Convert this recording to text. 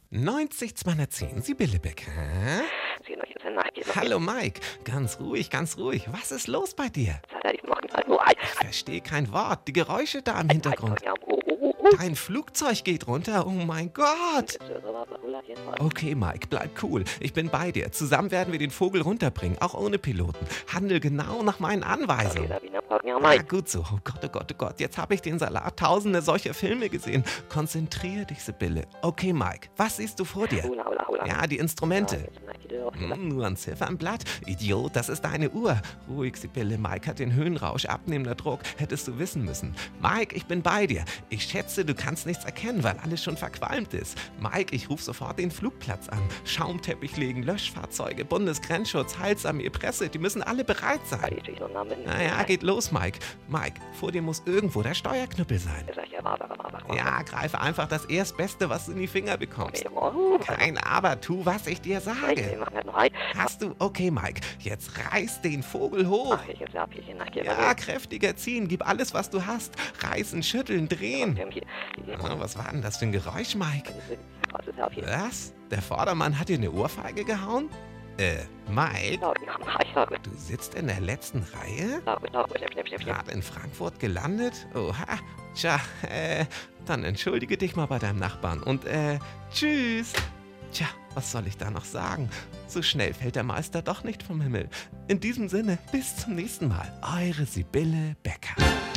90 210, Sibylle Becker. Hallo Mike, ganz ruhig, ganz ruhig. Was ist los bei dir? Ich verstehe kein Wort. Die Geräusche da im Hintergrund. Dein Flugzeug geht runter. Oh mein Gott. Okay, Mike, bleib cool. Ich bin bei dir. Zusammen werden wir den Vogel runterbringen, auch ohne Piloten. Handel genau nach meinen Anweisungen. Ah, gut so. Oh Gott, oh Gott, oh Gott. Jetzt habe ich den Salat. Tausende solcher Filme gesehen. Konzentriere dich, Sibylle. Okay, Mike, was siehst du vor dir? Ja, die Instrumente. Nur ein Ziffernblatt? Idiot, das ist deine Uhr. Ruhig, Sibylle. Mike hat den Höhenrausch, abnehmender Druck. Hättest du wissen müssen. Mike, ich bin bei dir. Ich schätze, du kannst nichts erkennen, weil alles schon verqualmt ist. Mike, ich rufe sofort den Flugplatz an. Schaumteppich legen, Löschfahrzeuge, Bundesgrenzschutz, Heilsarmee, Presse, die müssen alle bereit sein. Naja, geht los, Mike. Mike, vor dir muss irgendwo der Steuerknüppel sein. Ja, greife einfach das Erstbeste, was du in die Finger bekommst. Kein Aber, tu, was ich dir sage. Hast du? Okay, Mike, jetzt reiß den Vogel hoch. Ja, kräftiger ziehen, gib alles, was du hast. Reißen, schütteln, drehen. Was war denn das für ein Geräusch, Mike? Was? Der Vordermann hat dir eine Ohrfeige gehauen? Mike? Du sitzt in der letzten Reihe? Gerade in Frankfurt gelandet? Oha, tja, dann entschuldige dich mal bei deinem Nachbarn und tschüss. Tja, was soll ich da noch sagen? So schnell fällt der Meister doch nicht vom Himmel. In diesem Sinne, bis zum nächsten Mal. Eure Sibylle Becker.